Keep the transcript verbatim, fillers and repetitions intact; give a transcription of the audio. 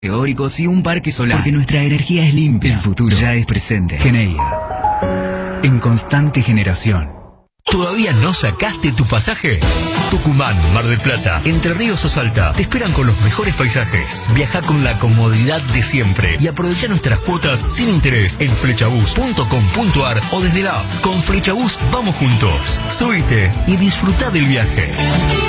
Eólicos y un parque solar. Porque nuestra energía es limpia. El futuro ya es presente. Geneia. En constante generación. ¿Todavía no sacaste tu pasaje? Tucumán, Mar del Plata, Entre Ríos o Salta te esperan con los mejores paisajes. Viaja con la comodidad de siempre y aprovecha nuestras cuotas sin interés en flechabus punto com punto ar o desde la app. Con Flechabus vamos juntos. Subite y disfruta del viaje.